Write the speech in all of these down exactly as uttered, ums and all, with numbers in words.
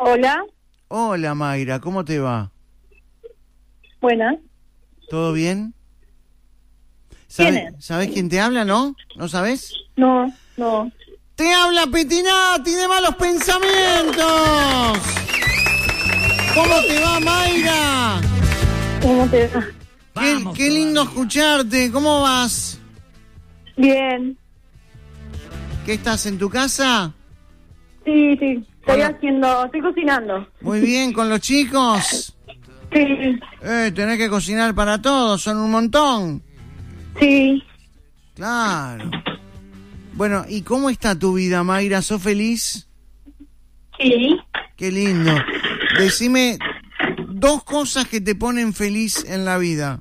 Hola. Hola Mayra, ¿cómo te va? Buenas. ¿Todo bien? ¿Quién ¿Sabe, es? ¿Sabés quién te habla, no? ¿No sabés? No, no. ¡Te habla Petinati de Malos Pensamientos! ¿Cómo te va, Mayra? ¿Cómo te va? Qué, qué lindo escucharte, ¿cómo vas? Bien. ¿Qué estás, en tu casa? Sí, sí. Estoy Hola. haciendo, estoy cocinando. Muy bien, ¿con los chicos? Sí, Eh, tenés que cocinar para todos, son un montón. sí. Claro. Bueno, ¿y cómo está tu vida, Mayra? ¿Sos feliz? Sí. Qué lindo. Decime dos cosas que te ponen feliz en la vida.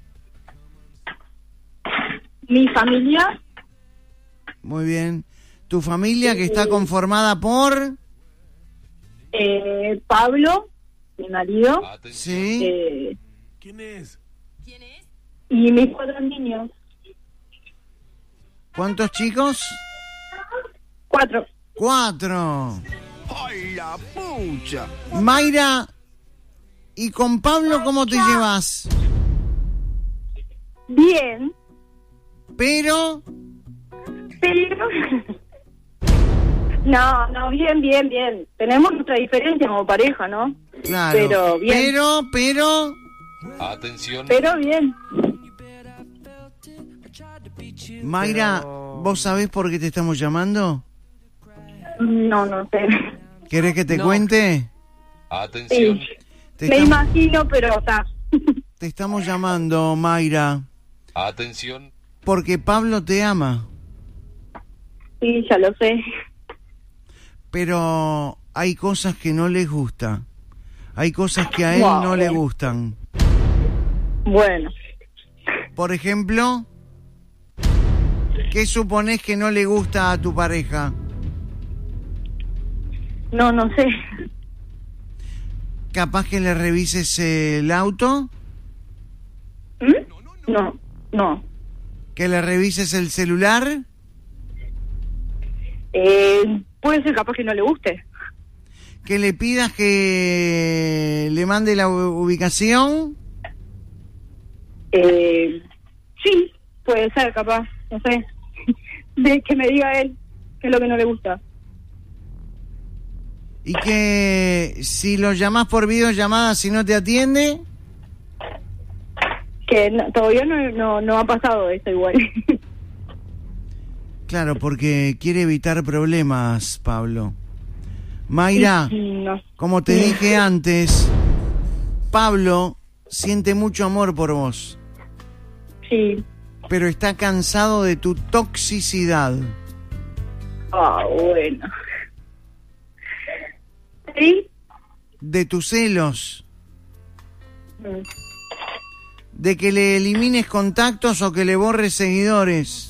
Mi familia. Muy bien. Tu familia, que está conformada por... Eh, Pablo, mi marido. Sí. Eh, ¿Quién es? y mis cuatro niños. ¿Cuántos chicos? Cuatro. Cuatro. ¡Ay, la pucha! Mayra, ¿y con Pablo cómo te llevas? Bien. Pero... Pero... No, no, bien, bien, bien. Tenemos nuestra diferencia como pareja, ¿no? Claro. Pero bien. Pero, pero... Atención. Pero bien. Mayra, ¿vos sabés por qué te estamos llamando? No, no sé. ¿Querés que te cuente? Atención. Sí. Te, Me estam- imagino, pero está. te estamos llamando, Mayra, Atención. porque Pablo te ama. Sí, ya lo sé. Pero hay cosas que no les gusta. Hay cosas que a él Wow. no le gustan. Bueno, Por ejemplo, ¿qué suponés que no le gusta a tu pareja? no, no sé. ¿Capaz que le revises el auto? ¿Mm? No, no. ¿Que le revises el celular? Eh, puede ser capaz que no le guste. ¿Que le pidas que le mande la u- ubicación? Eh, sí, puede ser capaz, no sé. De que me diga él qué es lo que no le gusta. ¿Y que si lo llamás por videollamada, si no te atiende? Que no- todavía no, no, no ha pasado eso igual. Claro, porque quiere evitar problemas, Pablo. Mayra, No. como te dije antes, Pablo siente mucho amor por vos, Sí. pero está cansado de tu toxicidad. Ah, bueno. ¿Sí? De tus celos, Mm. de que le elimines contactos o que le borres seguidores.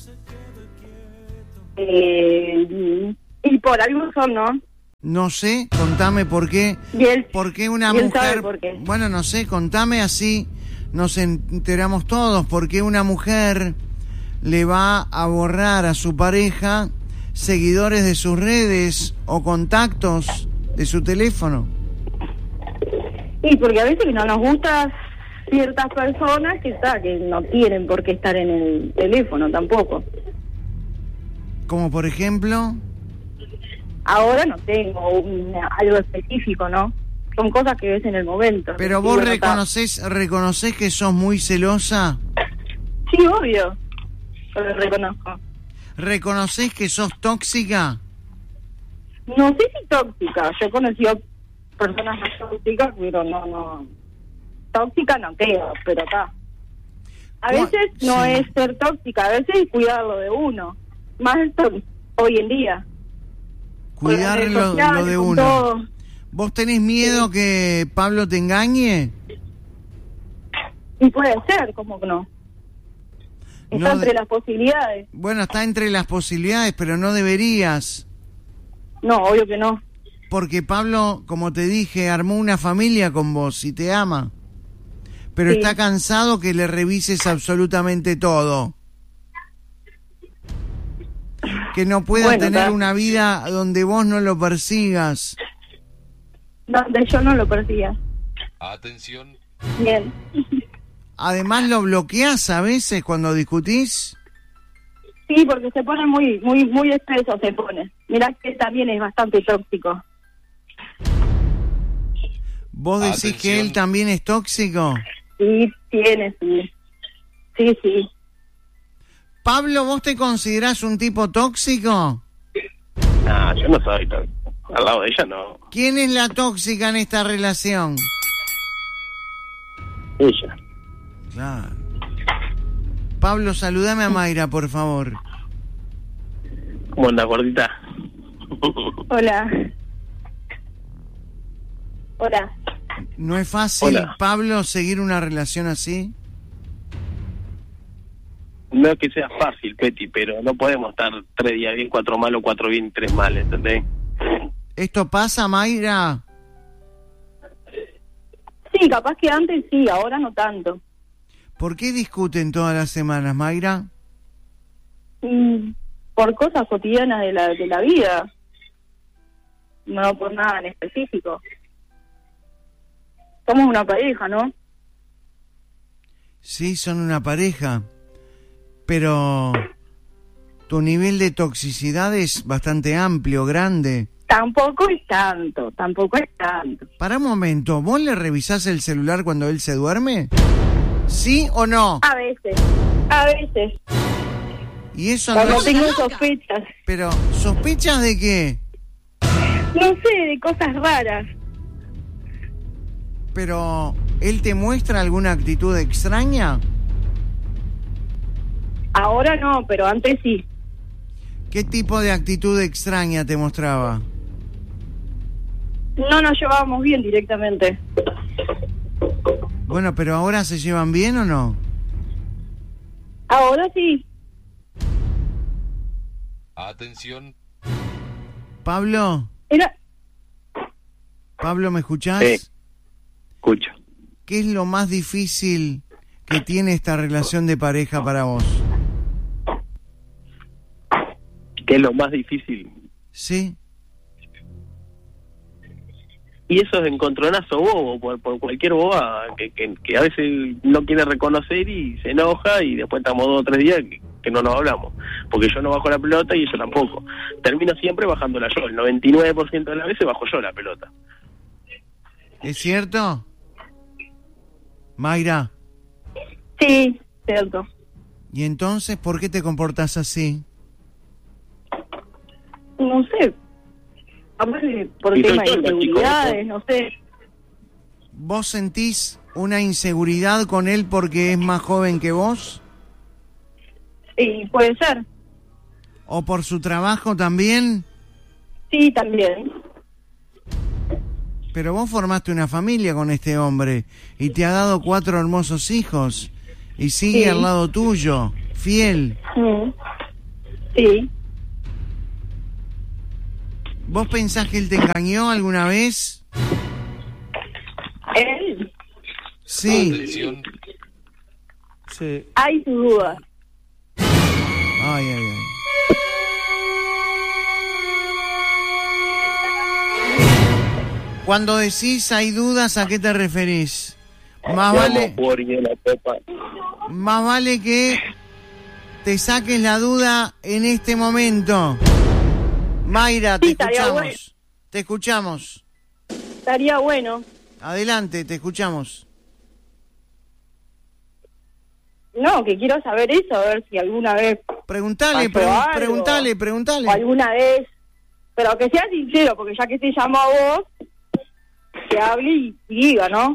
Eh, y por algo son, ¿no? No sé, contame por qué. Y él, ¿Por qué una y él mujer? sabe por qué. Bueno, no sé, contame, así nos enteramos todos. ¿Por qué una mujer le va a borrar a su pareja seguidores de sus redes o contactos de su teléfono? Y porque a veces no nos gustan ciertas personas que está, que no tienen por qué estar en el teléfono tampoco. Como por ejemplo, Ahora no tengo un- algo específico, ¿no? Son cosas que ves en el momento. pero Y vos bueno, está. reconoces, reconoces que sos muy celosa, Sí, obvio. Yo lo reconozco. reconoces que sos tóxica. No sé si tóxica. Yo he conocido personas más tóxicas, pero no, no. Tóxica no creo, pero está. A ¿Cuál? veces no Sí. es ser tóxica, a veces es cuidarlo de uno. Más esto hoy en día. Con las Cuidar redes lo, sociales, lo de con uno. todo. ¿Vos tenés miedo que Pablo te engañe? Y puede ser, ¿cómo que no? Está No entre de- las posibilidades. Bueno, está entre las posibilidades, pero no deberías. No, obvio que no. Porque Pablo, como te dije, armó una familia con vos y te ama. Pero Sí. está cansado que le revises absolutamente todo. Que no pueda Bueno, tener está. una vida donde vos no lo persigas. donde yo no lo persiga. Atención. Bien. Además lo bloqueás a veces cuando discutís. Sí, porque se pone muy muy muy espeso, se pone. Mirá que también es bastante tóxico. ¿Vos decís Atención. que él también es tóxico? Sí, tiene, sí. Sí, sí. Pablo, ¿vos te considerás un tipo tóxico? Nah, yo no soy tóxico. Al lado de ella no. ¿Quién es la tóxica en esta relación? Ella. Claro. Pablo, saludame a Mayra, por favor. ¿Cómo andas, gordita? Hola. Hola. ¿No es fácil, Hola. Pablo, seguir una relación así? No es que sea fácil, Peti, pero no podemos estar tres días bien, cuatro mal o cuatro bien y tres mal, ¿entendés? ¿Esto pasa, Mayra? Sí, capaz que antes sí, ahora no tanto. ¿Por qué discuten todas las semanas, Mayra? Mm, por cosas cotidianas de la, de la vida. No por nada en específico. Somos una pareja, ¿no? Sí, son una pareja, pero tu nivel de toxicidad es bastante amplio, grande. Tampoco es tanto, tampoco es tanto. Para un momento, ¿vos le revisás el celular cuando él se duerme? ¿Sí o no? A veces, a veces. Y eso no Cuando es... tengo sospechas. Pero, ¿sospechas de qué? No sé, de cosas raras. Pero, ¿él te muestra alguna actitud extraña? Ahora no, pero antes sí. ¿Qué tipo de actitud extraña te mostraba? No nos llevábamos bien directamente. Bueno, pero ¿ahora se llevan bien o no? Ahora sí. Atención. Pablo, Era... Pablo, ¿me escuchás? Sí. Escucho. ¿Qué es lo más difícil que tiene esta relación de pareja para vos? ¿Qué es lo más difícil? ¿Sí? Y eso es encontronazo bobo, por, por cualquier boba que, que, que a veces no quiere reconocer y se enoja y después estamos dos o tres días que, que no nos hablamos. Porque yo no bajo la pelota y ella tampoco. Termino siempre bajándola yo. El noventa y nueve por ciento de las veces bajo yo la pelota. ¿Es cierto? Mayra, Sí, cierto. ¿y entonces por qué te comportás así? No sé. Aparte, por Y soy temas de tonto, chico, inseguridades, no sé. ¿Vos sentís una inseguridad con él porque es más joven que vos? Sí, puede ser. ¿O por su trabajo también? Sí, también. Pero vos formaste una familia con este hombre y te ha dado cuatro hermosos hijos y sigue Sí. al lado tuyo, fiel. Mm. Sí. ¿Vos pensás que él te engañó alguna vez? Él, Sí. Atención. Sí. hay sus dudas. Ay, ay, ay. Cuando decís hay dudas, ¿a qué te referís? Más vale, Vamos por y la copa. más vale que te saques la duda en este momento. Mayra, te Sí, estaría escuchamos. bueno. Te escuchamos. Estaría bueno. Adelante, te escuchamos. No, que quiero saber eso, a ver si alguna vez, Preguntale, Pasó pregun- algo. preguntale, o preguntale. alguna vez, pero que sea sincero, porque ya que te llamo a vos, que hable y, y diga, ¿no?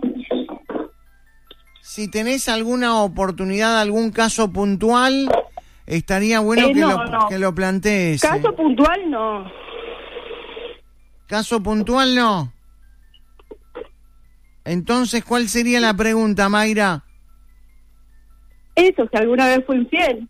Si tenés alguna oportunidad, algún caso puntual, estaría bueno Eh, que, no, lo, no. que lo plantees. Caso eh. puntual, no. Caso puntual, no. Entonces, ¿cuál sería la pregunta, Mayra? Eso, si alguna vez fue infiel.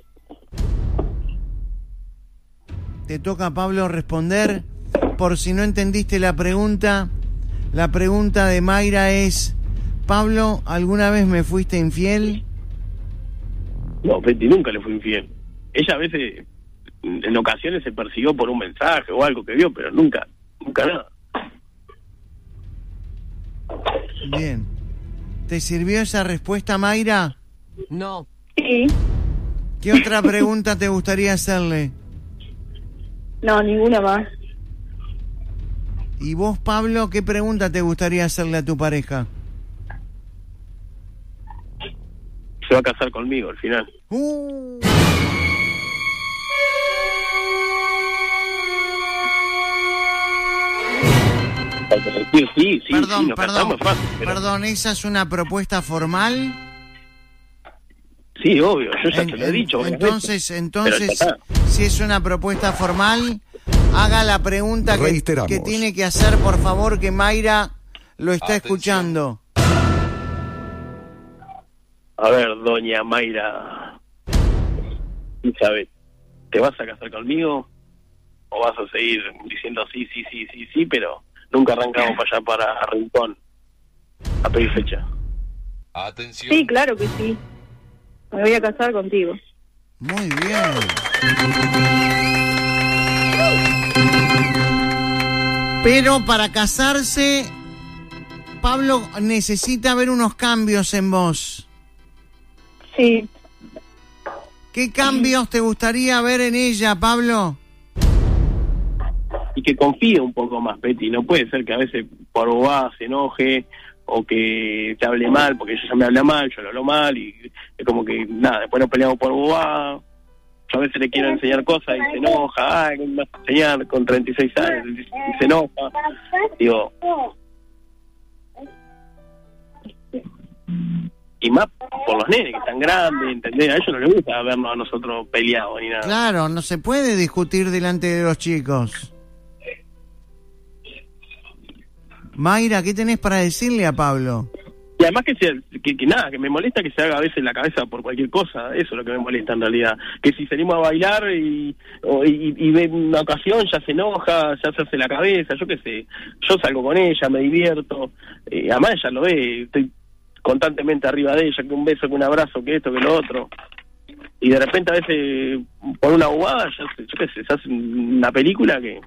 Te toca, Pablo, responder. Por si no entendiste la pregunta, la pregunta de Mayra es: Pablo, ¿alguna vez me fuiste infiel? No, Peti, nunca le fui infiel. Ella a veces, en ocasiones, se persiguió por un mensaje o algo que vio, pero nunca, nunca nada. Bien. ¿Te sirvió esa respuesta, Mayra? No. Sí. ¿Qué otra pregunta te gustaría hacerle? No, ninguna más. ¿Y vos, Pablo, qué pregunta te gustaría hacerle a tu pareja? Se va a casar conmigo al final. Uh. Sí, sí, sí, Perdón, sí, nos perdón, casamos fácil, pero- perdón, ¿esa es una propuesta formal? Sí, obvio, yo ya En- te lo he en- dicho. varias entonces, veces. entonces, Pero ya si es una propuesta formal, haga la pregunta que, Reiteramos. que tiene que hacer, por favor, que Mayra lo está Atención. escuchando. A ver, doña Mayra Isabel, ¿te vas a casar conmigo? ¿O vas a seguir diciendo sí, sí, sí, sí, sí, pero nunca arrancamos para allá, para Rincón, a pedir fecha? Atención. Sí, claro que sí. Me voy a casar contigo. Muy bien. Pero para casarse, Pablo necesita ver unos cambios en vos. Sí. ¿Qué cambios te gustaría ver en ella, Pablo? Y que confíe un poco más, Betty. No puede ser que a veces por bobada se enoje o que te hable mal, porque ella ya me habla mal, yo le hablo mal, y es como que, nada, después nos peleamos por bobada. Yo a veces le quiero enseñar cosas y se enoja, ay, ¿qué me vas a enseñar con treinta y seis años? Y se enoja. Digo, y más por los nenes que están grandes, ¿entendés? A ellos no les gusta vernos a nosotros peleados ni nada. Claro, no se puede discutir delante de los chicos. Mayra, ¿qué tenés para decirle a Pablo? Y además que, sea, que, que nada, que me molesta que se haga a veces la cabeza por cualquier cosa, eso es lo que me molesta en realidad. Que si salimos a bailar y, o, y, y ve una ocasión ya se enoja, ya se hace la cabeza, yo qué sé. Yo salgo con ella, me divierto, eh, además ella lo ve, estoy constantemente arriba de ella, que un beso, que un abrazo, que esto, que lo otro. Y de repente a veces por una bobada, ya se, yo qué sé, se hace una película que...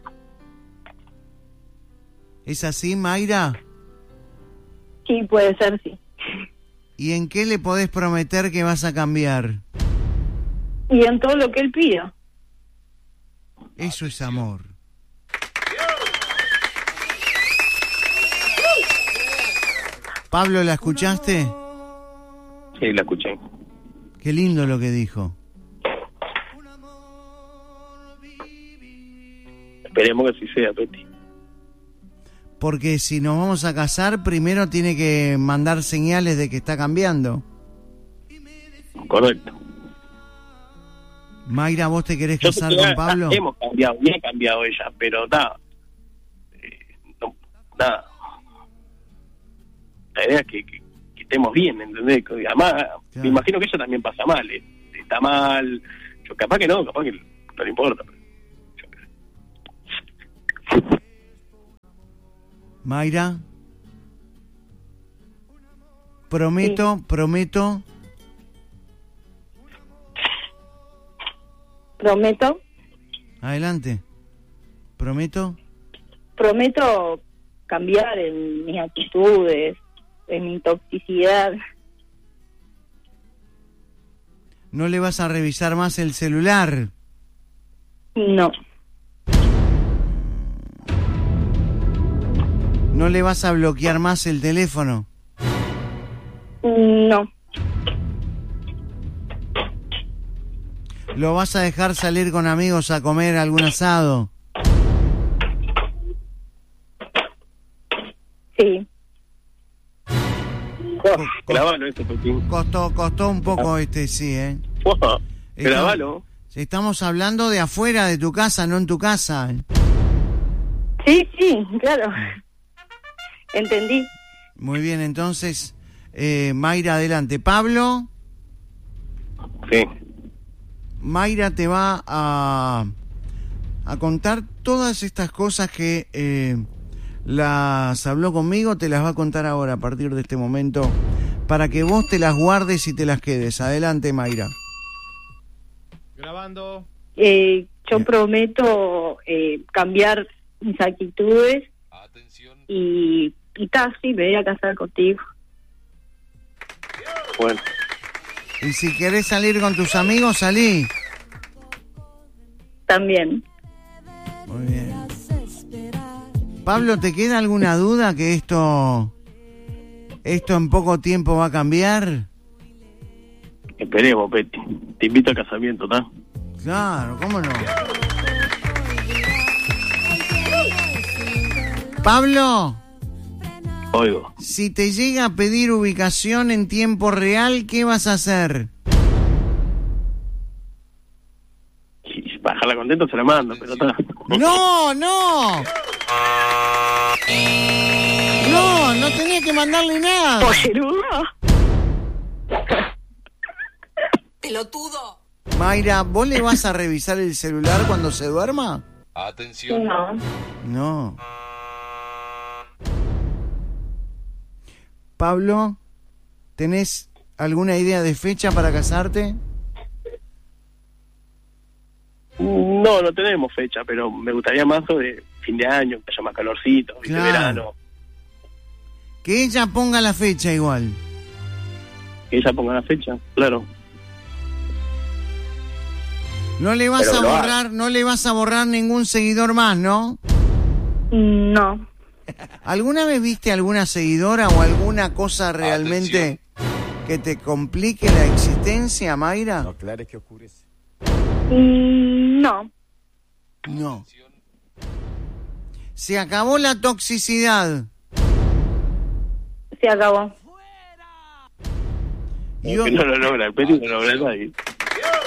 ¿Es así, Mayra? Sí, puede ser, sí. ¿Y en qué le podés prometer que vas a cambiar? Y en todo lo que él pida. Eso es amor. Pablo, ¿la escuchaste? Sí, la escuché. Qué lindo lo que dijo. Esperemos que así sea, Betty. Porque si nos vamos a casar, primero tiene que mandar señales de que está cambiando. Correcto. Mayra, ¿vos te querés Yo casar sé que con ya Pablo? Hemos cambiado, bien cambiado ella, pero nada. Eh, no, nada. La idea es que, que, que estemos bien, ¿entendés? Que además, Claro. me imagino que ella también pasa mal. eh. Está mal. Yo capaz que no, capaz que no le importa. Pero yo qué sé. Mayra. Prometo, prometo. Prometo, Adelante. Prometo. prometo cambiar en mis actitudes, en mi toxicidad. No le vas a revisar más el celular. No, No le vas a bloquear más el teléfono. no, ¿Lo vas a dejar salir con amigos a comer algún asado? sí. Oh, grabalo esto, Petín. Costó, costó un poco este, sí, ¿eh? Oh, Esto- grabalo. Estamos hablando de afuera de tu casa, no en tu casa. ¿eh? Sí, sí, claro. Entendí. Muy bien, entonces, eh, Mayra, adelante. Pablo, Sí. Mayra te va a, a contar todas estas cosas que eh, las habló conmigo, te las va a contar ahora a partir de este momento, para que vos te las guardes y te las quedes. Adelante, Mayra. Grabando. Eh, yo prometo eh, cambiar mis actitudes Atención. y y casi me voy a casar contigo. Bueno, Y si querés salir con tus amigos, salí. También. Muy bien. Pablo, ¿te queda alguna duda que esto, esto en poco tiempo va a cambiar? esperemos, Peti. Te invito al casamiento, ¿tá? Claro, ¿cómo no? Pablo, Oigo. si te llega a pedir ubicación en tiempo real, ¿qué vas a hacer? Si para dejarla contenta se la mando, pero está. ¡No, no! No, no tenía que mandarle nada. ¿Pojerudo? ¡Pelotudo! Mayra, ¿vos le vas a revisar el celular cuando se duerma? Atención. No. No. Pablo, ¿tenés alguna idea de fecha para casarte? No, no tenemos fecha, pero me gustaría más sobre fin de año, que haya más calorcito, ¿viste? Claro. Verano. Que ella ponga la fecha igual. Que ella ponga la fecha, claro. No le vas Pero a lo borrar, no le vas a borrar ningún seguidor más, ¿no? No. ¿Alguna vez viste alguna seguidora o alguna cosa realmente que te complique la existencia, Mayra? No, claro, es que oscurece. Mm, No. No. Se acabó la toxicidad. Se acabó. Yo- Que no lo logra, el Peti no lo logra nadie.